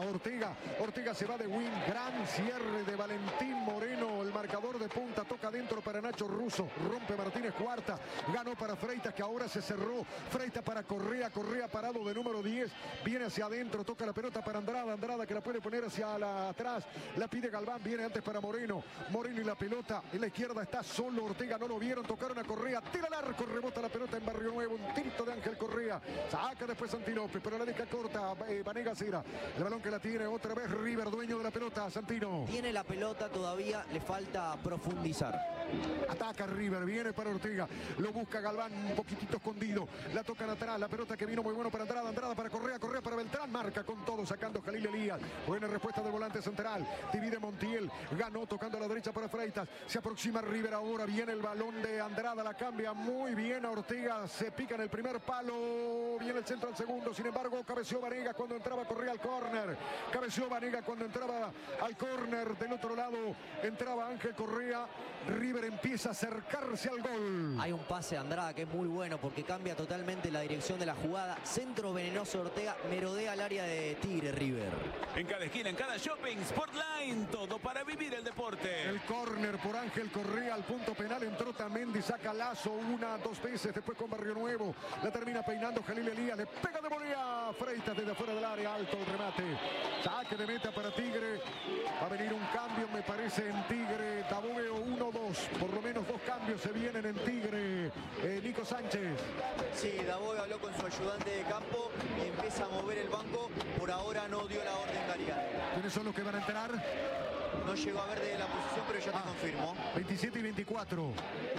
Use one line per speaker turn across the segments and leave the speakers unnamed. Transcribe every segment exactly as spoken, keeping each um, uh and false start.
Ortega. Ortega se va de win. Gran cierre de Valentín Moreno. El marcador de punta toca adentro para Nacho Russo. Rompe Martínez Cuarta. Ganó para Freitas, que ahora se cerró. Freitas para Correa. Correa parado de número diez. Viene hacia adentro. Toca la pelota para Andrada. Andrada que la puede poner hacia la atrás. La pide Galván. Viene antes para Moreno. Moreno y la pelota. En la izquierda está solo Ortega. No lo vieron. Tocaron a Correa. Tira el arco. Rebota la pelota en Barrio Nuevo. Un tirito de Ángel Correa. Saca después Santi López. Pero la deja corta. Eh, Vanegas era. El balón que la tiene otra vez River. Dueño de la pelota. Santino.
Tiene la pelota. Todavía le falta profundizar.
Ataca River, viene para Ortega, lo busca Galván un poquitito escondido, la tocan atrás, la pelota que vino muy bueno para Andrada, Andrada para Correa, Correa para Beltrán, marca con todo, sacando Jalil Elías, buena respuesta del volante central, divide Montiel, ganó tocando a la derecha para Freitas, se aproxima River ahora, viene el balón de Andrada, la cambia muy bien a Ortega, se pica en el primer palo, viene el centro al segundo, sin embargo cabeció Vanegas cuando entraba Correa al córner, cabeció Vanegas cuando entraba al córner, del otro lado entraba Ángel Correa, River empieza a acercarse al gol.
Hay un pase a Andrada que es muy bueno porque cambia totalmente la dirección de la jugada. Centro venenoso Ortega, merodea al área de Tigre River.
En cada esquina, en cada shopping, Sportline, todo para vivir el deporte.
El córner por Ángel Correa al punto penal, entró Tamendi, saca Lazo una, dos veces, después con Barrio Nuevo, la termina peinando Jalil Elías, le pega de volea, Freitas desde afuera del área, alto el remate, saque de meta para Tigre, va a venir un cambio me parece en Tigre, Taboveo uno dos, por lo menos dos cambios se vienen en Tigre, eh, Nico Sánchez.
Sí, Davoe habló con su ayudante de campo y empieza a mover el banco, por ahora no dio la orden Garigal.
¿Quiénes son los que van a entrar?
No llegó a ver de la posición, pero ya te
ah,
confirmo.
veintisiete y veinticuatro.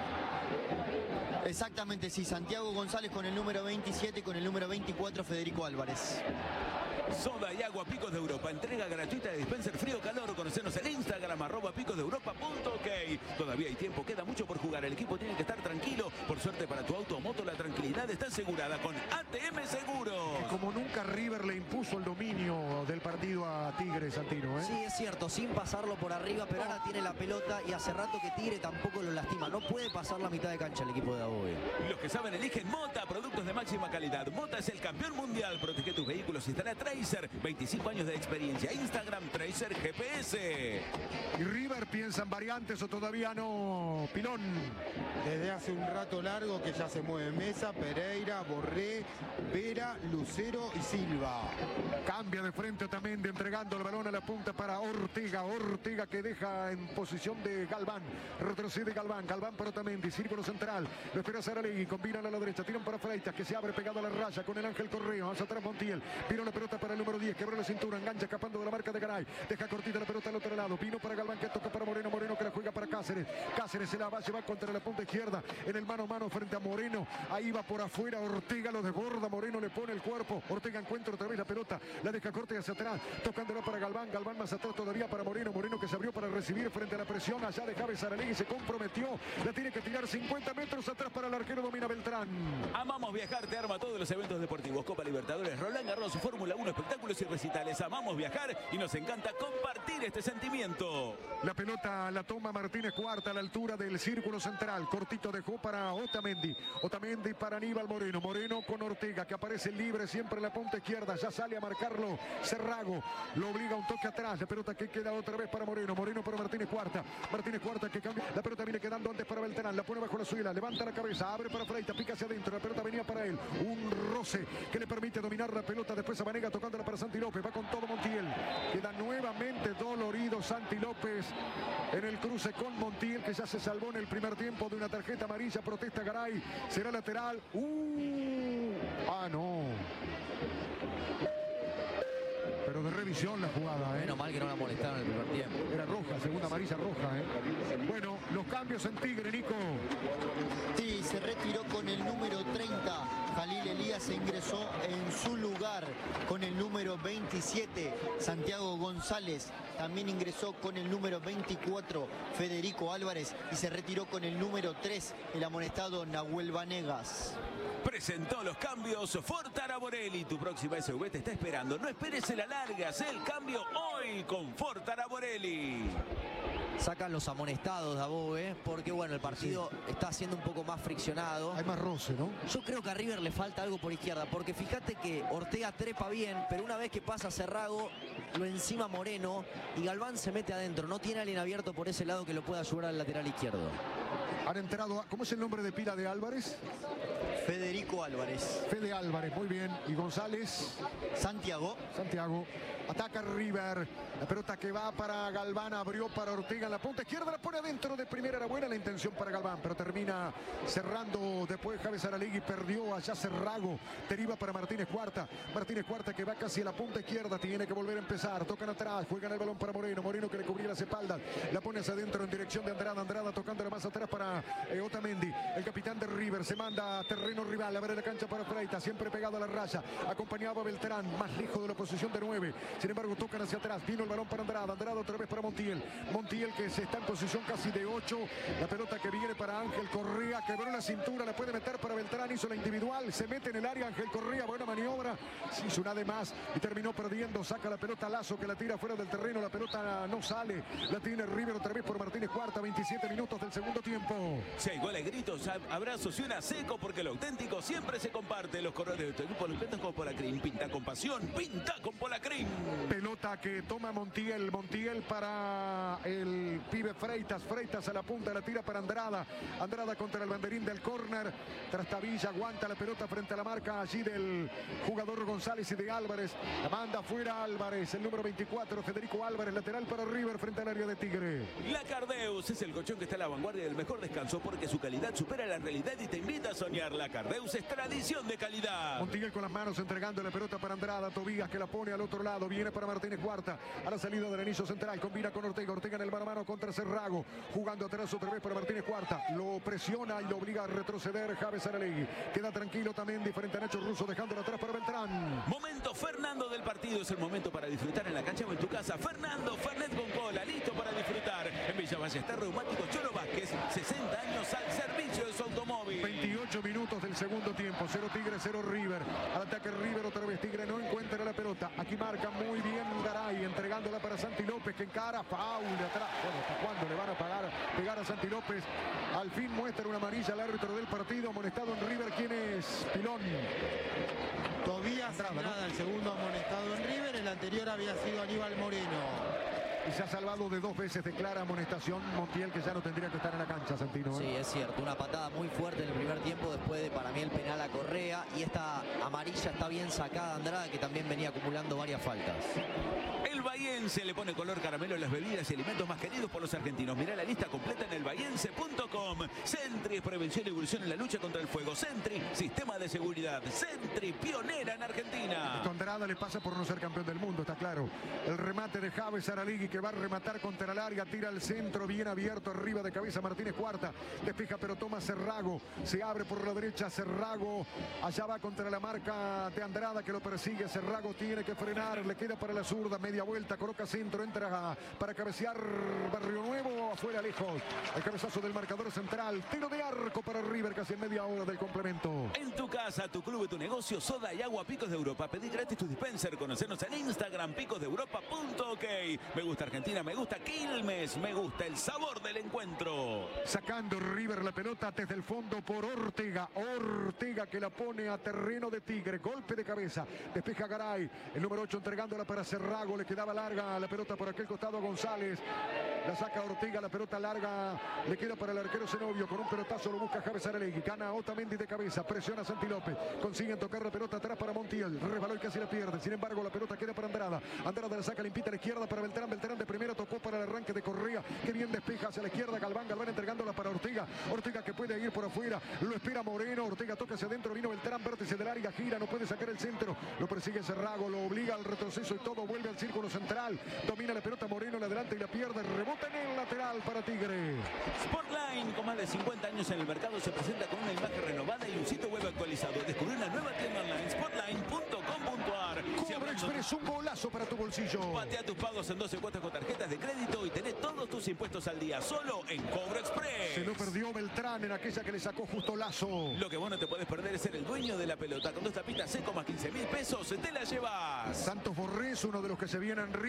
Exactamente, sí, Santiago González con el número veintisiete y con el número veinticuatro Federico Álvarez.
Soda y agua Picos de Europa. Entrega gratuita de dispenser frío calor. Conocernos en Instagram, arroba picos de europa punto ok. Todavía hay tiempo, queda mucho por jugar. El equipo tiene que estar tranquilo. Por suerte para tu auto o moto, la tranquilidad está asegurada con A T M Seguros.
Como nunca River le impuso el dominio del partido a Tigre, Santino, ¿eh?
Sí, es cierto, sin pasarlo por arriba, pero ahora tiene la pelota y hace rato que Tigre tampoco lo lastima. No puede pasar la mitad de cancha el equipo de Davoe.
Los que saben eligen Mota, productos de máxima calidad. Mota es el campeón mundial. Protege tus vehículos y estará Tracer. veinticinco años de experiencia. Instagram Tracer G P S.
¿Y River piensa en variantes o todavía no, Pilón?
Desde hace un rato largo que ya se mueve Mesa, Pereira, Borré, Vera, Lucero y Silva.
Cambia de frente también, de entregando el balón a la punta para Ortega. Ortega que deja en posición de Galván. Retrocede Galván. Galván para Otamendi. Círculo central. Lo espera Saralegui. Combinan a la derecha. Tiran para Freitas que se abre pegado a la raya con el Ángel Correa. Hacia atrás Montiel. Vino la pelota para el número diez. Quebró la cintura. Engancha escapando de la marca de Garay. Deja cortita la pelota al otro lado. Vino para Galván que toca para Moreno. Moreno que la juega para Cáceres. Cáceres se la va a llevar contra la punta izquierda. En el mano a mano frente a Moreno. Ahí va por afuera. Ortega lo desborda. Moreno le pone el cuerpo. Ortega encuentra otra vez la pelota. La deja corta y hacia atrás. Tocándola para Galván. Galván más atrás todavía para Moreno. Moreno que se abrió para recibir frente a la presión. Allá de Javes Saralegui. Se comprometió. La tiene que tirar cincuenta metros atrás para el arquero. Domina Beltrán.
Amamos viajar. Te arma todos los eventos deportivos. Copa Libertadores, Roland Garros, Fórmula uno, espectáculos y recitales. Amamos viajar y nos encanta compartir este sentimiento.
La pelota la toma Martínez Cuarta a la altura del círculo central. Cortito dejó para Otamendi. Otamendi para Aníbal Moreno. Moreno con Ortega que aparece libre siempre en la punta izquierda. Ya sale a marcarlo Cerrago. Lo obliga a un toque atrás. La pelota que queda otra vez para Moreno. Moreno para Martínez Cuarta. Martínez Cuarta que cambia. La pelota viene quedando antes para Beltrán. La pone bajo la suela. Levanta la cabeza. Abre para Freitas. Pica hacia adentro. La pelota venía para él. Un roce que le permite dominar la pelota. Después a Vanega tocándola para Santi López. Va con todo Montiel. Queda nuevamente dolorido Santi López en el cruce con Montiel que ya se salvó en el primer tiempo de una tarjeta amarilla. Protesta Garay. Será lateral. Uh, ah, no. Pero de revisión la jugada, ¿eh?
Menos mal que no la molestaron en el primer tiempo.
Era roja, segunda amarilla roja, ¿eh? Bueno, los cambios en Tigre, Nico.
Sí, se retiró con el número treinta. Jalil Elías se ingresó en su lugar con el número veintisiete. Santiago González también ingresó con el número veinticuatro. Federico Álvarez. Y se retiró con el número tres. El amonestado Nahuel Vanegas.
Presentó los cambios Ford Araborelli. Tu próxima S U V te está esperando. No esperes en la larga. Haz el cambio hoy con Ford Araborelli.
Sacan los amonestados de Above, porque bueno, el partido sí. está siendo un poco más friccionado.
Hay más roce, ¿no?
Yo creo que a River le falta algo por izquierda, porque fíjate que Ortega trepa bien, pero una vez que pasa Cerrago, lo encima Moreno y Galván se mete adentro. No tiene a alguien abierto por ese lado que lo pueda ayudar al lateral izquierdo.
Han entrado, a, ¿cómo es el nombre de pila de Álvarez?
Federico Álvarez.
Fede Álvarez, muy bien. Y González.
Santiago.
Santiago. Ataca River. La pelota que va para Galván. Abrió para Ortega en la punta izquierda. La pone adentro de primera. Era buena la intención para Galván. Pero termina cerrando después Javes Aralegui. Perdió allá Cerrago. Deriva para Martínez Cuarta. Martínez Cuarta que va casi a la punta izquierda. Tiene que volver a empezar. Tocan atrás. Juegan el balón para Moreno. Moreno que le cubría las espaldas. La pone hacia adentro en dirección de Andrada. Andrada tocándola más atrás para eh, Otamendi. El capitán de River se manda a terreno rival. A ver la cancha para Freitas. Siempre pegado a la raya. Acompañado a Beltrán. Más lejos de la posición de nueve. Sin embargo, tocan hacia atrás. Vino el balón para Andrada. Andrada otra vez para Montiel. Montiel que se está en posición casi de ocho. La pelota que viene para Ángel Correa. Quebró la cintura. La puede meter para Beltrán. Hizo la individual. Se mete en el área. Ángel Correa. Buena maniobra. Se hizo una de más. Y terminó perdiendo. Saca la pelota Lazo que la tira fuera del terreno. La pelota no sale. La tiene River otra vez por Martínez Cuarta. veintisiete minutos del segundo tiempo.
Si hay goles, gritos, abrazos y una seco porque lo auténtico siempre se comparte. Los colores de tu equipo lo pintan con Polacrim. Pinta con pasión. Pinta con Polacrim.
Pelota que toma Montiel. Montiel para el pibe Freitas. Freitas a la punta. La tira para Andrada. Andrada contra el banderín del córner. Trastavilla aguanta la pelota frente a la marca allí del jugador González y de Álvarez. La manda fuera Álvarez. El número veinticuatro, Federico Álvarez. Lateral para River frente al área de Tigre.
La Cardeus es el colchón que está a la vanguardia del mejor descanso porque su calidad supera la realidad y te invita a soñar. La Cardeus es tradición de calidad.
Montiel con las manos entregando la pelota para Andrada. Tobías que la pone al otro lado. Viene para Martínez Cuarta. A la salida del anillo central. Combina con Ortega. Ortega en el mano a mano contra Cerrago. Jugando atrás otra vez para Martínez Cuarta. Lo presiona y lo obliga a retroceder Javes Aralegui. Queda tranquilo también diferente a Nacho Russo dejándolo atrás para Beltrán.
Momento Fernando del partido. Es el momento para disfrutar en la cancha o en tu casa. Fernando Fernet con cola. Listo para disfrutar. En Villa Ballester Reumático Cholo Vázquez. sesenta años al servicio de su automóvil.
veintiocho minutos del segundo tiempo. Cero Tigre, cero River. Al ataque River otra vez. Tigre no encuentra la pelota. Aquí marca muy bien Garay. Entregándola para Santi López que encara. Foul de atrás. Bueno, ¿hasta cuándo le van a pagar, pegar a Santi López? Al fin muestra una amarilla al árbitro del partido. Amonestado en River. ¿Quién es? Pilón.
Tobías Andrada, el segundo amonestado en River. El anterior había sido Aníbal Moreno.
Y se ha salvado de dos veces de clara amonestación Montiel, que ya no tendría que estar en la cancha, Santino. ¿eh?
Sí, es cierto. Una patada muy fuerte en el primer tiempo, después de, para mí, el penal a Correa. Y esta amarilla está bien sacada Andrada, que también venía acumulando varias faltas.
El bahiense le pone color caramelo a las bebidas y alimentos más queridos por los argentinos. Mirá la lista completa en el bahiense punto com. Sentry es prevención y evolución en la lucha contra el fuego. Sentry, sistema de seguridad. Sentry, pionera en Argentina.
Esto Andrada le pasa por no ser campeón del mundo, está claro. El remate de Javes Aralegui que va a rematar contra el área, tira al centro, bien abierto, arriba de cabeza Martínez Cuarta. Despeja pero toma Cerrago. Se abre por la derecha Cerrago. Allá va contra la marca de Andrada que lo persigue. Cerrago tiene que frenar, le queda para la zurda, media vuelta, coloca centro, entra para cabecear Barrio Nuevo, afuera lejos. El cabezazo del marcador central, tiro de arco para River casi en media hora del complemento.
En tu casa, tu club, tu negocio, soda y agua Picos de Europa. Pedí gratis tu dispenser, conocernos en Instagram, picos de europa punto ok. Me gusta Argentina, me gusta Quilmes, me gusta el sabor del encuentro.
Sacando River la pelota desde el fondo por Ortega. Ortega que la pone a terreno de Tigre, golpe de cabeza, despeja Garay, el número ocho entregándola para Cerrago, le quedaba larga la pelota por aquel costado a González. La saca Ortega, la pelota larga, le queda para el arquero Zenobio, con un pelotazo lo busca Javes Aralegui, gana Otamendi de cabeza, presiona a Santi López, consiguen tocar la pelota atrás para Montiel, resbaló y casi la pierde, sin embargo la pelota queda para Andrada, Andrada la saca limpita a la izquierda para Beltrán, Beltrán de primera tocó para el arranque de Correa, que bien despeja hacia la izquierda Galván, Galván entregándola para Ortega, Ortega que puede ir por afuera, lo espera Moreno, Ortega toca hacia adentro, vino Beltrán, vértice del área, gira, no puede sacar el centro, lo persigue Cerrago, lo obliga al retroceso y todo vuelve al círculo central, domina la pelota Moreno, la adelanta y la pierde, rebota en el lateral para Tigre.
Sportline, con más de cincuenta años en el mercado, se presenta con una imagen renovada y un sitio web actualizado. Descubrí una nueva tienda online, sportline punto com punto ar.
Cobra Express, un golazo para tu bolsillo.
Patea tus pagos en doce cuotas con tarjetas de crédito y tenés todos tus impuestos al día, solo en Cobra Express.
Se lo perdió Beltrán en aquella que le sacó justo Lazo.
Lo que vos no te podés perder es ser el dueño de la pelota. Con dos tapitas seco más quince mil pesos, te la llevas.
Santos Borrés, uno de los que se viene en River.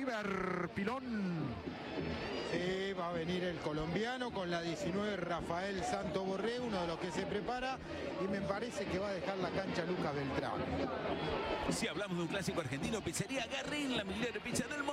River, Pilón.
Sí, va a venir el colombiano con la diecinueve, Rafael Santo Borré, uno de los que se prepara, y me parece que va a dejar la cancha Lucas Beltrán.
Si hablamos de un clásico argentino, Pizzería Guerrín, la mejor pizza del mundo.